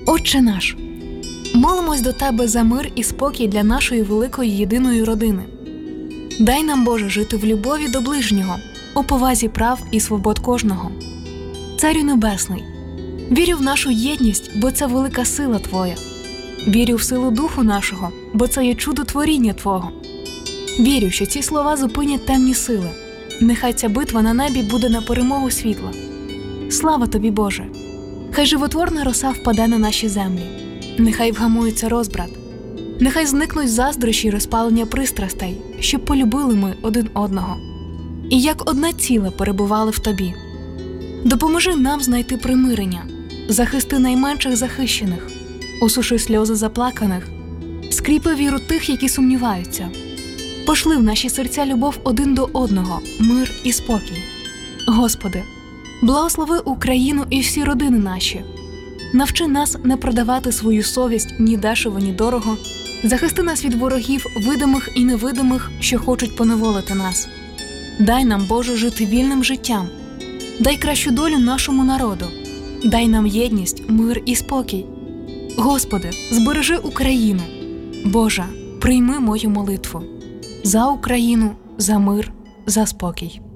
Отче наш, молимось до Тебе за мир і спокій для нашої великої єдиної родини. Дай нам, Боже, жити в любові до ближнього, у повазі прав і свобод кожного. Царю Небесний, вірю в нашу єдність, бо це велика сила Твоя. Вірю в силу Духу нашого, бо це є чудо творіння Твого. Вірю, що ці слова зупинять темні сили. Нехай ця битва на небі буде на перемогу світла. Слава Тобі, Боже! Хай животворна роса впаде на наші землі. Нехай вгамується розбрат. Нехай зникнуть заздрощі й розпалення пристрастей, щоб полюбили ми один одного. І як одне ціле перебували в Тобі. Допоможи нам знайти примирення, захисти найменших захищених, усуши сльози заплаканих, скріпи віру тих, які сумніваються. Пошли в наші серця любов один до одного, мир і спокій. Господи, благослови Україну і всі родини наші. Навчи нас не продавати свою совість ні дешево, ні дорого. Захисти нас від ворогів, видимих і невидимих, що хочуть поневолити нас. Дай нам, Боже, жити вільним життям. Дай кращу долю нашому народу. Дай нам єдність, мир і спокій. Господи, збережи Україну. Боже, прийми мою молитву. За Україну, за мир, за спокій.